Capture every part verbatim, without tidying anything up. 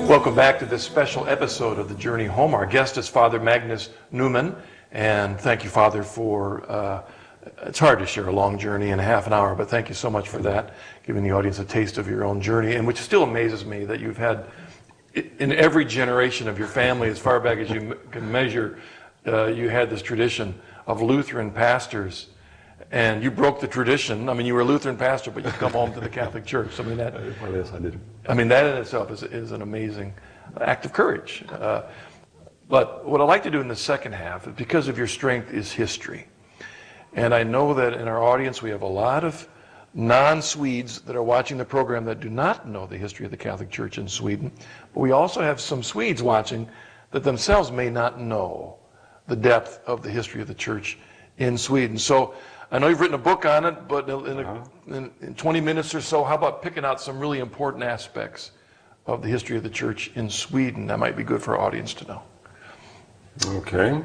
Welcome back to this special episode of The Journey Home. Our guest is Father Magnus Newman, and thank you, Father, for, uh, it's hard to share a long journey in a half an hour, but thank you so much for that, giving the audience a taste of your own journey, and which still amazes me that you've had, in every generation of your family, as far back as you can measure, uh, you had this tradition of Lutheran pastors. And you broke the tradition. I mean, you were a Lutheran pastor, but you come home to the Catholic Church. I mean, that. Well, yes, I did. I mean, that in itself is, is an amazing act of courage. Uh, but what I'd like to do in the second half, because of your strength, is history. And I know that in our audience we have a lot of non-Swedes that are watching the program that do not know the history of the Catholic Church in Sweden. But we also have some Swedes watching that themselves may not know the depth of the history of the Church in Sweden. So I know you've written a book on it, but in, a, in, in twenty minutes or so, how about picking out some really important aspects of the history of the Church in Sweden? That might be good for our audience to know. Okay.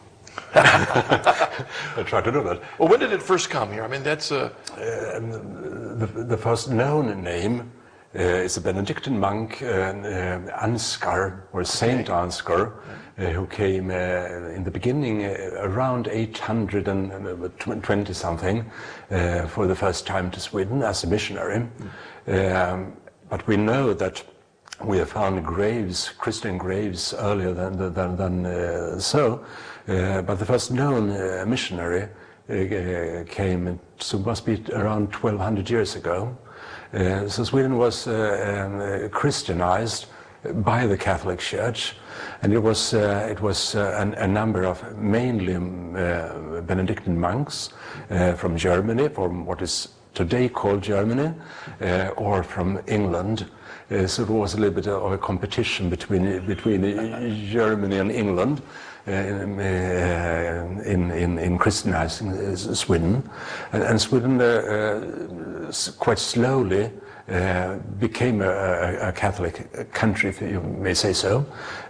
I try to do that. Well, when did it first come here? I mean, that's a... Uh, the, the first known name uh, is a Benedictine monk, uh, uh, Ansgar, or Saint okay. Ansgar, uh, who came uh, in the beginning uh, around eight hundred twenty something uh, for the first time to Sweden as a missionary. Mm. Um, but we know that we have found graves, Christian graves, earlier than, than, than uh, so. Uh, but the first known uh, missionary uh, came, so must be around twelve hundred years ago. Uh, so Sweden was uh, um, uh, Christianized by the Catholic Church, and it was uh, it was uh, an, a number of mainly um, uh, Benedictine monks uh, from Germany, from what is today called Germany, uh, or from England. Uh, so it was a little bit of a competition between between Germany and England uh, in, uh, in in in Christianizing uh, Sweden, and, and Sweden uh, uh, quite slowly uh, became a, a Catholic country, if you may say so.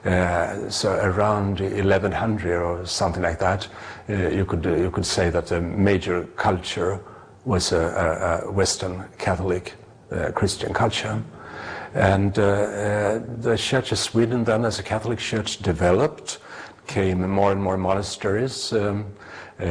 Uh, so around eleven hundred or something like that, uh, you could uh, you could say that the major culture was a, a Western Catholic uh, Christian culture. And uh, uh, the Church of Sweden then, as a Catholic Church, developed, came more and more monasteries, um, uh,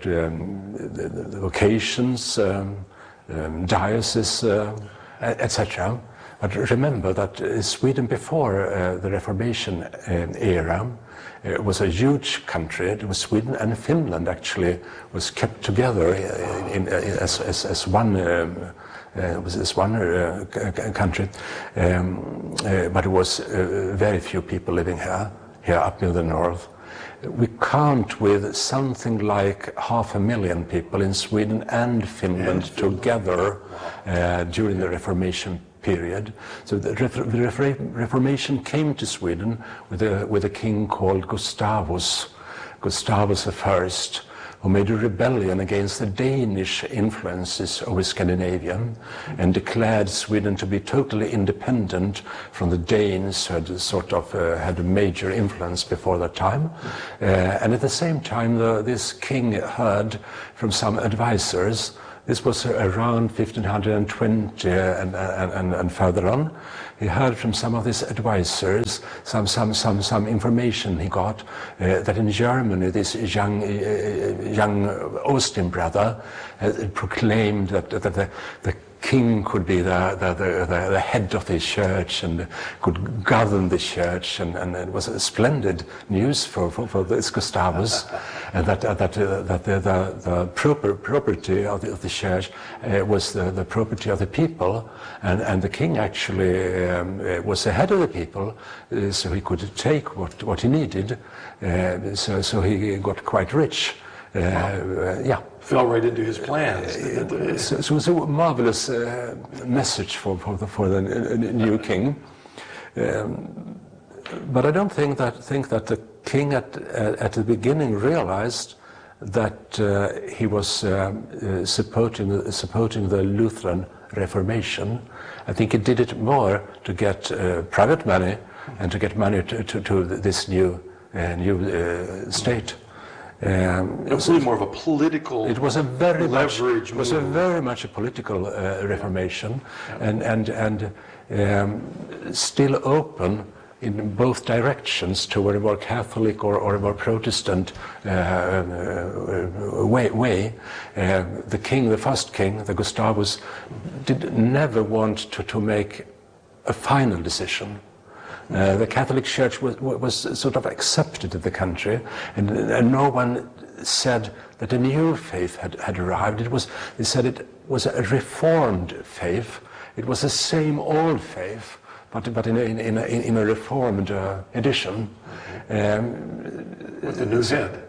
um, the, the vocations, um, um, dioceses, uh, et cetera. But remember that uh, Sweden before uh, the Reformation uh, era uh, was a huge country. It was Sweden and Finland actually was kept together in, in, in, as, as, as one. Um, Uh, it was this one uh, c- country, um, uh, but it was uh, very few people living here, here up in the north. We count with something like half a million people in Sweden and Finland and together uh, during the Reformation period. So the, Re- the Re- Reformation came to Sweden with a, with a king called Gustavus, Gustavus the First, who made a rebellion against the Danish influences over Scandinavia and declared Sweden to be totally independent from the Danes, who had sort of uh, had a major influence before that time. Uh, and at the same time, the, this king heard from some advisors, this was around fifteen twenty and, and, and further on, he heard from some of his advisors some some some some information he got uh, that in Germany this young uh, young Austin brother had proclaimed that, that the, the king could be the, the, the, the head of the church and could govern the church, and, and it was a splendid news for, for, for this Gustavus, and that uh, that uh, that the, the, the proper property of the, of the church uh, was the, the property of the people, and, and the king actually um, was the head of the people, uh, so he could take what, what he needed, uh, so so he got quite rich. Uh, uh, yeah. Fell right into his plans. Uh, so, so it was a marvelous uh, message for, for the, for the new king. Um, but I don't think that think that the king at at the beginning realized that uh, he was um, uh, supporting supporting the Lutheran Reformation. I think he did it more to get uh, private money and to get money to, to, to this new uh, new uh, state. Um, it was really more of a political. It was a very much. Leverage It was a very much a political uh, reformation, yeah. and and and um, still open in both directions toward a more Catholic or, or a more Protestant uh, uh, way. way. Uh, the king, the first king, the Gustavus, did never want to, to make a final decision. Uh, the Catholic Church was, was sort of accepted in the country, and, and no one said that a new faith had, had arrived. It was, they said it was a reformed faith. It was the same old faith, but, but in, a, in, a, in a reformed uh, edition. Okay. Um, With a new head.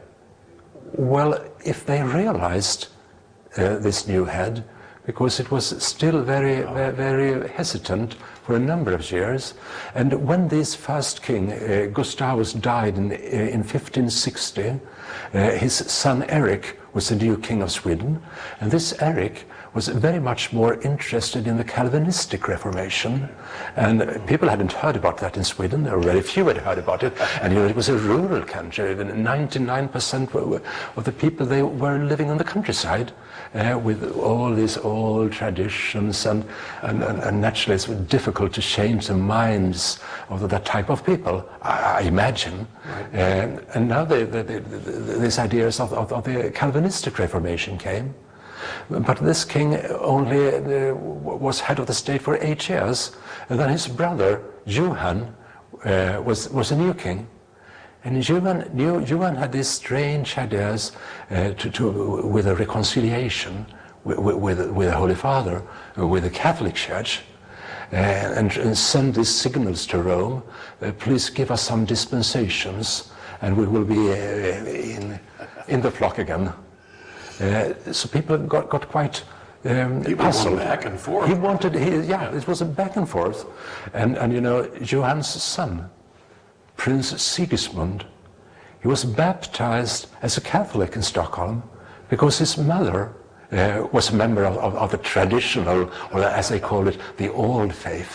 Well, if they realized uh, this new head, because it was still very, very, very hesitant for a number of years. And when this first king, uh, Gustavus, died in, uh, in fifteen sixty, uh, his son Eric was the new king of Sweden. And this Eric was very much more interested in the Calvinistic Reformation. And people hadn't heard about that in Sweden, or very few had heard about it. And you know, it was a rural country. ninety-nine percent of the people, they were living on the countryside uh, with all these old traditions. And, and, and, and naturally, it's difficult to change the minds of that type of people, I, I imagine. Right. Uh, and now the, the, the, the, these ideas of, of, of the Calvinistic Reformation came. But this king only uh, was head of the state for eight years, and then his brother Johan uh, was was a new king, and Johan, new, Johan had these strange ideas uh, to, to with a reconciliation with, with, with the Holy Father, with the Catholic Church, uh, and, and send these signals to Rome. Uh, please give us some dispensations, and we will be uh, in in the flock again. Uh, so people got, got quite um, people puzzled. Went back and forth. He wanted, he, yeah, it was a back and forth. And, and you know, Johan's son, Prince Sigismund, he was baptized as a Catholic in Stockholm because his mother uh, was a member of, of, of the traditional, or as they call it, the old faith.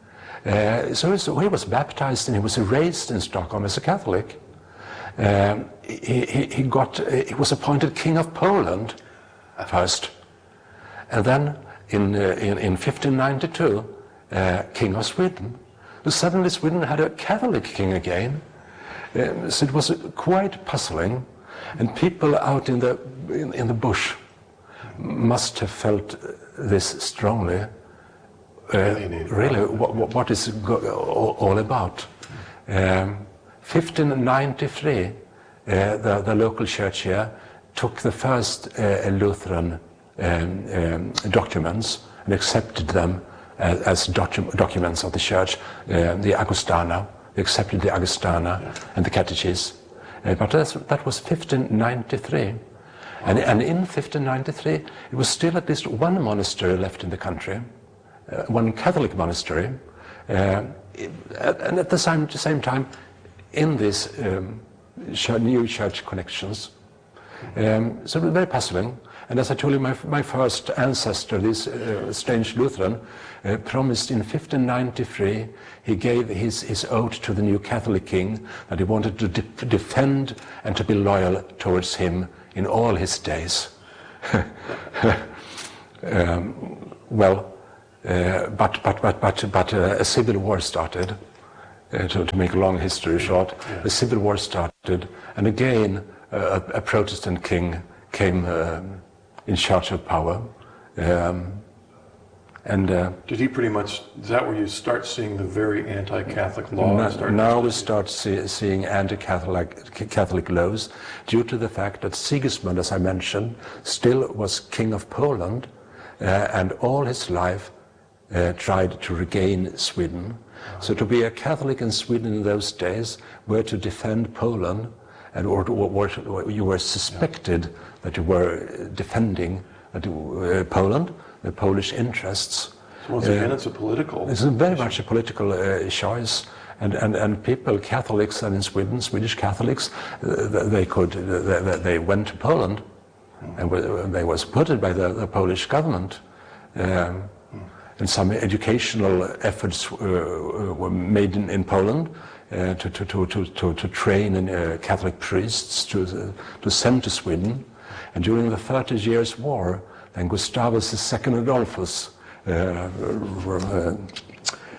Uh, so he was baptized and he was raised in Stockholm as a Catholic. Um, he, he, he got uh, he was appointed King of Poland first, and then in uh, in, in fifteen ninety-two uh, King of Sweden. So suddenly Sweden had a Catholic king again. Um, so it was quite puzzling, and people out in the in, in the bush must have felt this strongly. Uh, really, what, what is all, all about? Um, fifteen ninety-three, uh, the, the local church here took the first uh, Lutheran um, um, documents and accepted them as, as docu documents of the church, uh, the Augustana. They accepted the Augustana yeah. and the Catechism. Uh, but that's, that was fifteen ninety-three. And, and in fifteen ninety-three, it was still at least one monastery left in the country, uh, one Catholic monastery. Uh, and at the same, same time, in these um, new church connections. Um, so it was very puzzling. And as I told you, my, my first ancestor, this uh, strange Lutheran, uh, promised in fifteen ninety-three, he gave his, his oath to the new Catholic king that he wanted to de defend and to be loyal towards him in all his days. um, well, uh, but, but, but, but, but uh, a civil war started. Uh, to, to make a long history short, yeah. The Civil War started, and again uh, a, a Protestant king came um, in charge of power. Um, and uh, Did he pretty much, is that where you start seeing the very anti-Catholic laws? Now, now we start see, seeing anti-Catholic Catholic laws due to the fact that Sigismund, as I mentioned, still was king of Poland, uh, and all his life uh, tried to regain Sweden. So to be a Catholic in Sweden in those days were to defend Poland, and or, or, or you were suspected that you were defending uh, Poland, the Polish interests. So once again, uh, it's a political It's a very issue. much a political uh, choice. And, and, and people, Catholics and in Sweden, Swedish Catholics, uh, they could, uh, they, they went to Poland, and were, they were supported by the, the Polish government. Um, And some educational efforts uh, were made in, in Poland uh, to, to, to, to, to train in, uh, Catholic priests to, uh, to send to Sweden. And during the Thirty Years' War, then Gustavus the Second Adolphus uh, uh,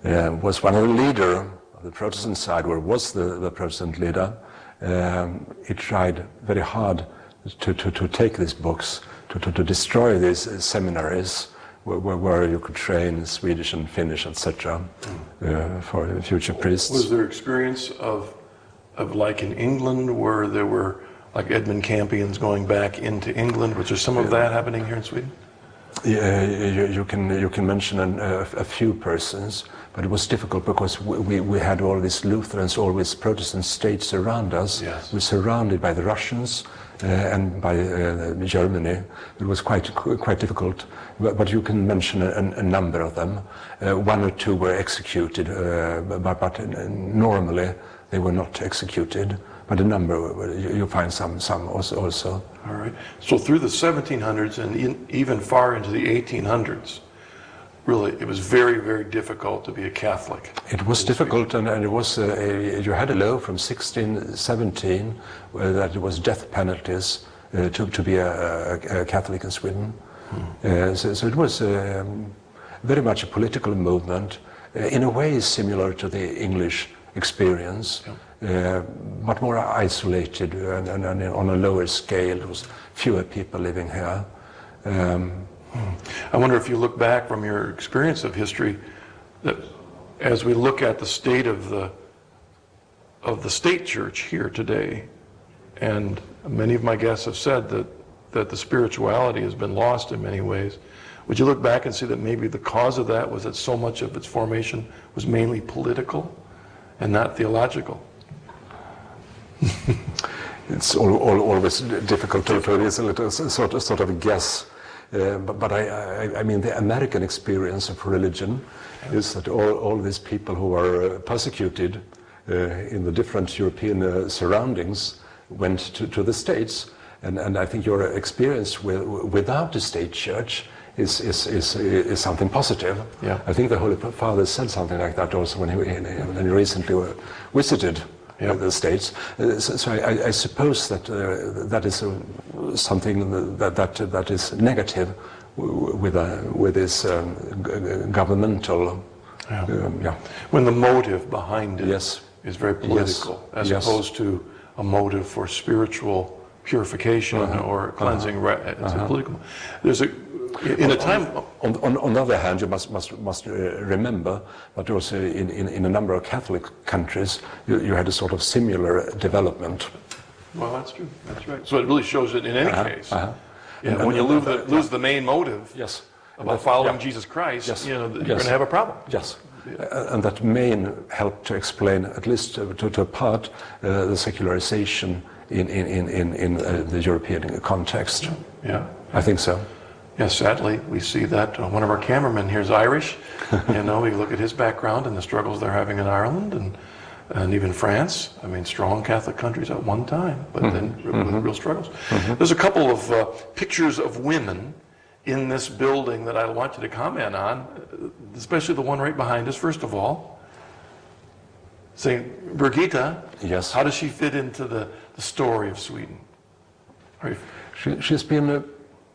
uh, was one of the leader of the Protestant side, or was the, the Protestant leader. Um, he tried very hard to, to, to take these books, to, to, to destroy these uh, seminaries where, where you could train Swedish and Finnish, et cetera, uh, for future priests. Was there experience of, of like in England where there were like Edmund Campions going back into England? Was there some of that happening here in Sweden? Yeah, you, you can you can mention an, uh, a few persons, but it was difficult because we, we had all these Lutherans, all these Protestant states around us. Yes. We were surrounded by the Russians uh, and by uh, Germany. It was quite quite difficult, but, but you can mention a, a number of them. Uh, one or two were executed, uh, but, but normally they were not executed. But a number, you find some some also. All right. So through the seventeen hundreds and in, even far into the eighteen hundreds, really, it was very, very difficult to be a Catholic. It was difficult, and, and it was uh, a, you had a law from sixteen seventeen uh, that it was death penalties uh, to to be a, a, a Catholic in Sweden. Hmm. Uh, so, so it was um, very much a political movement, uh, in a way similar to the English experience. Yep. Uh, but more isolated and, and, and on a lower scale. There was fewer people living here. Um, I wonder if you look back from your experience of history, that as we look at the state of the of the state church here today, and many of my guests have said that that the spirituality has been lost in many ways. Would you look back and see that maybe the cause of that was that so much of its formation was mainly political and not theological? It's all, all, always difficult to do this, a little sort of, sort of a guess. Uh, but but I, I, I mean, the American experience of religion is that all, all these people who are uh, persecuted uh, in the different European uh, surroundings went to, to the States. And, and I think your experience with, without the state church is, is, is, is something positive. Yeah. I think the Holy Father said something like that also when he, when he recently visited Yeah. the States. Uh, so, so I, I suppose that uh, that is uh, something that, that that is negative w with uh, with this um, g governmental. Yeah. Um, yeah. When the motive behind it yes. is very political, yes. as yes. opposed to a motive for spiritual purification uh-huh. or cleansing. Uh-huh. It's uh-huh. a political. There's a in a time. On, on, on the other hand, you must must must uh, remember that also in, in, in a number of Catholic countries, you, you had a sort of similar development. Well, that's true. That's right. So it really shows it in any uh-huh. case. Uh-huh. Yeah, and, when and, you lose the, uh, lose the main motive yes. about that, following yeah. Jesus Christ, yes. you know, you're yes. going to have a problem. Yes. Uh, and that may help to explain, at least to, to, to a part, uh, the secularization in, in, in, in, in uh, the European context. Yeah. I think so. Yes, sadly, we see that. Uh, one of our cameramen here is Irish. You know, we look at his background and the struggles they're having in Ireland and, and even France. I mean, strong Catholic countries at one time, but mm-hmm. then mm-hmm. with real struggles. Mm-hmm. There's a couple of uh, pictures of women in this building that I want you to comment on, especially the one right behind us. First of all, Saint Birgitta. Yes. How does she fit into the, the story of Sweden? You... She, she's been... Uh,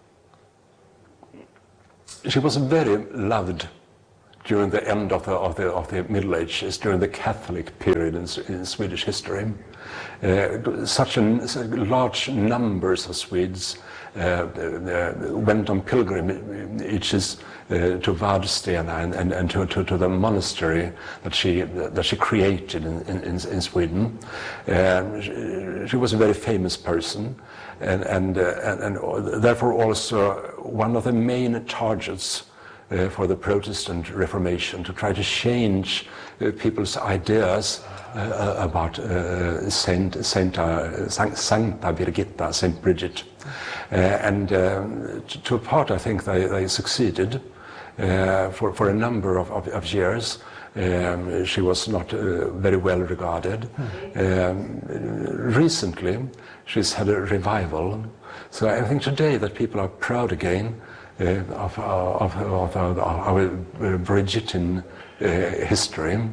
She was very loved during the end of the, of the, of the Middle Ages, during the Catholic period in, in Swedish history. Uh, such an, large numbers of Swedes uh, uh, went on pilgrimages uh, to Vadstena and, and, and to, to, to the monastery that she, that she created in, in, in Sweden. Um, she, she was a very famous person. And, and, uh, and, and therefore also one of the main targets uh, for the Protestant Reformation, to try to change uh, people's ideas uh, about uh, Saint, Saint, uh, Sancta Birgitta, Saint Bridget. Uh, and uh, to a part I think they, they succeeded uh, for, for a number of, of, of years. Um, she was not uh, very well regarded. Um, recently, she's had a revival. So I think today that people are proud again uh, of, of, of, of our Brigitte uh, history.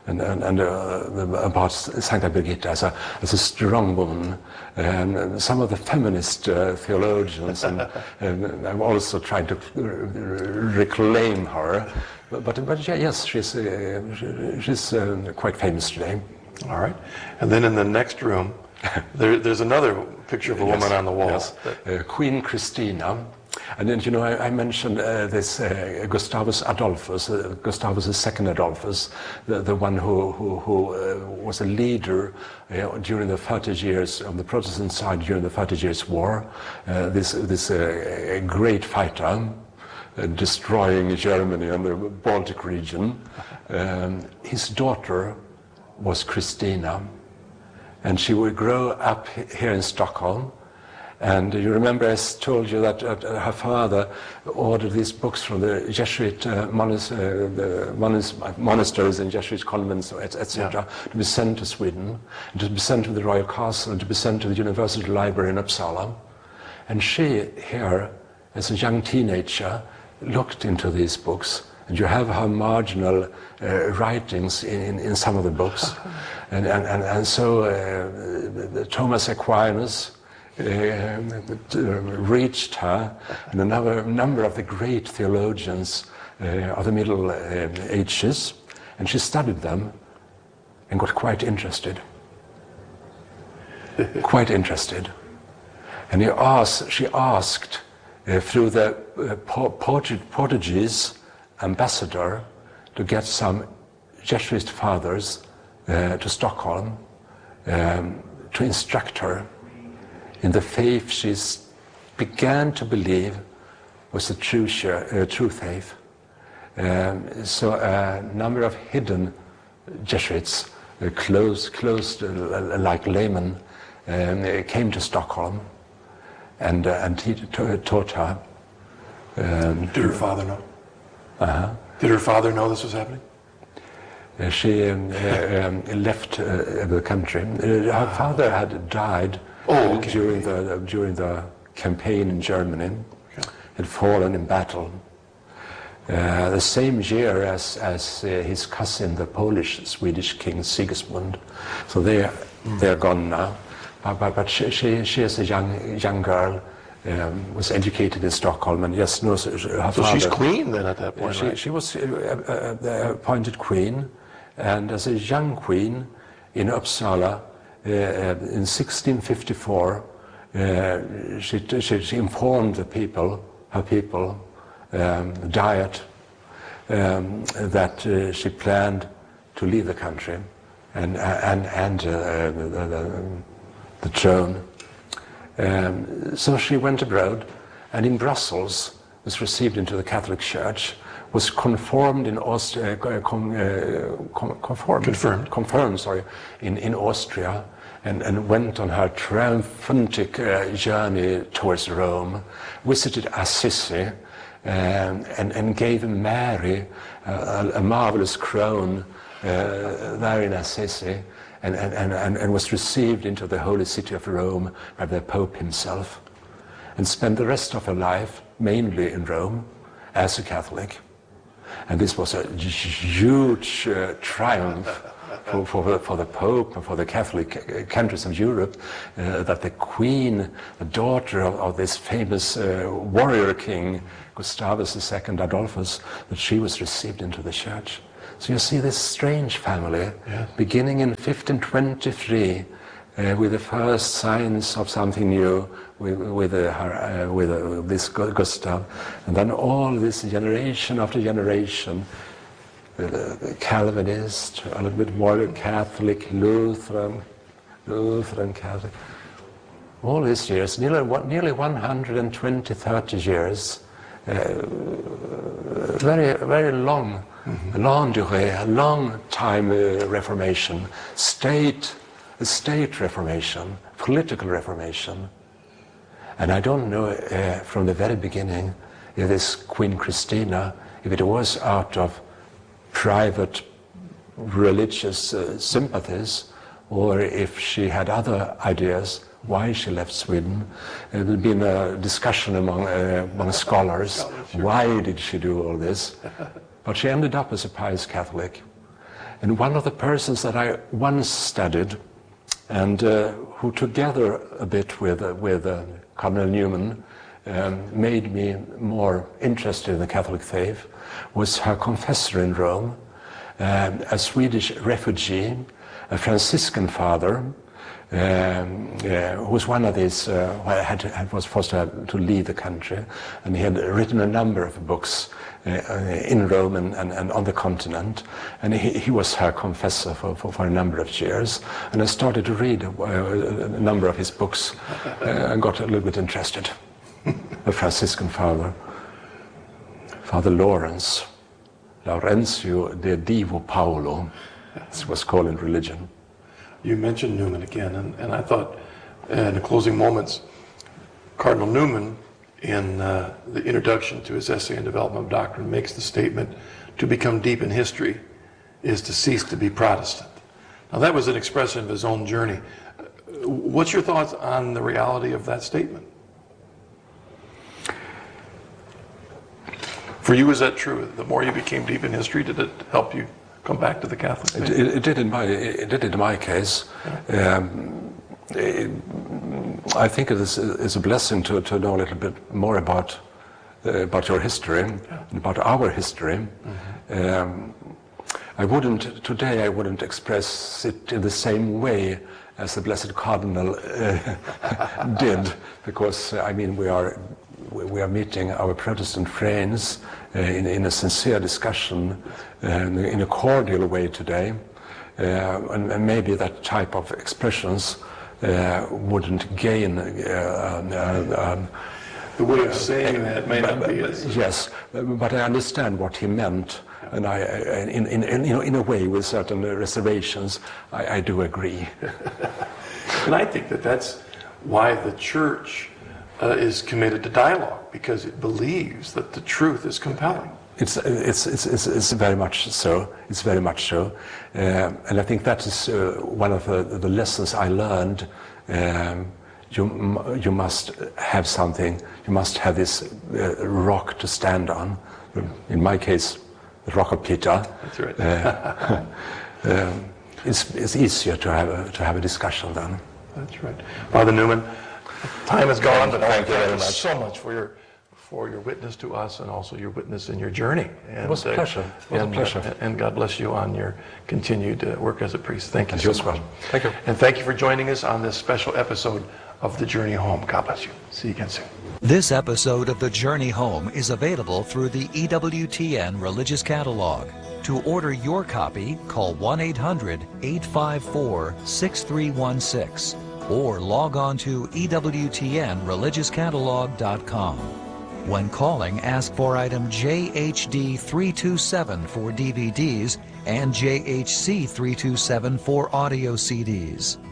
and, and, and uh, about Sancta Birgitta as a, as a strong woman. And some of the feminist uh, theologians and, and I'm also trying to reclaim her. But, but, but yeah, yes, she's, uh, she's uh, quite famous today. All right. And then in the next room, there, there's another picture of a woman yes, on the wall. Yes. Uh, Queen Christina. And then, you know, I, I mentioned uh, this uh, Gustavus Adolphus, uh, Gustavus the Second Adolphus, the, the one who, who, who uh, was a leader uh, during the Thirty Years, on the Protestant side during the Thirty Years' War. Uh, this this uh, great fighter, uh, destroying Germany and the Baltic region. Um, his daughter was Christina, and she would grow up here in Stockholm. And you remember I told you that uh, her father ordered these books from the Jesuit uh, monas- uh, the monas- monasteries and Jesuit convents, et cetera, yeah. to be sent to Sweden, and to be sent to the Royal Castle, and to be sent to the University Library in Uppsala. And she, here, as a young teenager, looked into these books. And you have her marginal uh, writings in, in some of the books. and, and, and, and so uh, Thomas Aquinas uh, reached her, and another number of the great theologians uh, of the Middle uh, Ages, and she studied them and got quite interested. quite interested. And he asked, she asked uh, through the uh, Port- Portuguese ambassador to get some Jesuit fathers uh, to Stockholm um, to instruct her in the faith she began to believe was the true, uh, true faith. Um, so a number of hidden Jesuits, uh, closed, closed uh, like laymen, um, came to Stockholm, and uh, and he t- taught her. Um, Did her father know? Uh-huh. Did her father know this was happening? Uh, she um, uh, um, left uh, the country. Uh, her father had died oh, okay. during the uh, during the campaign in Germany. Okay. Had fallen in battle. Uh, the same year as as uh, his cousin, the Polish-Swedish King Sigismund. So they mm. they're gone now. But but, but she, she she is a young young girl. Um, was educated in Stockholm, and yes, knows her so father. She's queen then at that point, she, right? She was uh, uh, appointed queen, and as a young queen in Uppsala uh, in sixteen fifty-four, uh, she, she, she informed the people, her people, um, Diet, um, that uh, she planned to leave the country and and and uh, the, the, the throne. Um, so she went abroad, and in Brussels was received into the Catholic Church, was conformed in Austria, uh, con, uh, con, conformed, confirmed, confirmed, sorry, in, in Austria, and, and went on her triumphant uh, journey towards Rome, visited Assisi, um, and, and gave Mary uh, a, a marvelous crown uh, there in Assisi. And, and, and, and was received into the holy city of Rome by the Pope himself, and spent the rest of her life mainly in Rome as a Catholic. And this was a huge uh, triumph for, for, for the Pope and for the Catholic countries of Europe, uh, that the Queen, the daughter of, of this famous uh, warrior king, Gustavus the Second Adolphus, that she was received into the church. So you see this strange family, yes. beginning in fifteen twenty-three, uh, with the first signs of something new, with, with, uh, her, uh, with uh, this Gustav, and then all this generation after generation, uh, Calvinist, a little bit more Catholic, Lutheran, Lutheran Catholic. All these years, nearly, nearly one hundred twenty, thirty years, uh, very, very long. Mm-hmm. A long durée, a long time uh, Reformation, state, state Reformation, political Reformation. And I don't know uh, from the very beginning if this Queen Christina, if it was out of private religious uh, sympathies, or if she had other ideas why she left Sweden. There had been a discussion among, uh, among scholars, scholars sure. Why did she do all this? But she ended up as a pious Catholic. And one of the persons that I once studied, and uh, who together a bit with, uh, with uh, Cardinal Newman um, made me more interested in the Catholic faith, was her confessor in Rome, um, a Swedish refugee, a Franciscan father, Um, uh, who was one of these, uh, had, had, was forced to, to leave the country, and he had written a number of books uh, in Rome and, and, and on the continent, and he, he was her confessor for, for, for a number of years, and I started to read a, a number of his books uh, and got a little bit interested. A Franciscan father, Father Lawrence, Laurentio de Divo Paulo, as it was called in religion. You mentioned Newman again, and, and I thought in the closing moments, Cardinal Newman, in uh, the introduction to his essay on development of doctrine, makes the statement, to become deep in history is to cease to be Protestant. Now that was an expression of his own journey. What's your thoughts on the reality of that statement? For you, is that true? The more you became deep in history, did it help you come back to the Catholic faith? It, it, it did in my it did in my case. Um, it, I think it is, is a blessing to, to know a little bit more about uh, about your history, yeah. about our history. Mm-hmm. um, I wouldn't today. I wouldn't express it in the same way as the Blessed Cardinal uh, did, because uh, I mean we are we are meeting our Protestant friends uh, in, in a sincere discussion, uh, in a cordial way today, uh, and, and maybe that type of expressions uh, wouldn't gain. Uh, uh, um, the way of saying uh, that may not be as... Yes, but I understand what he meant, and I, in, in, in, you know, in a way, with certain reservations, I, I do agree. And I think that that's why the Church Uh, is committed to dialogue, because it believes that the truth is compelling. It's it's it's it's, it's very much so. It's very much so, uh, and I think that is uh, one of the, the lessons I learned. Um, you you must have something. You must have this uh, rock to stand on. In my case, the rock of Peter. That's right. uh, um, it's it's easier to have a, to have a discussion then. That's right, Father Newman. Time is gone, but thank you very much. much. so much for your for your witness to us, and also your witness in your journey. And, it was a pleasure. It was and, a pleasure. Uh, and God bless you on your continued uh, work as a priest. Thank you and so you as much. well. Thank you. And thank you for joining us on this special episode of The Journey Home. God bless you. See you again soon. This episode of The Journey Home is available through the E W T N Religious Catalog. To order your copy, call one eight hundred, eight five four, six three one six. or log on to E W T N religious catalog dot com. When calling, ask for item J H D three two seven for D V Ds and J H C three two seven for audio C Ds.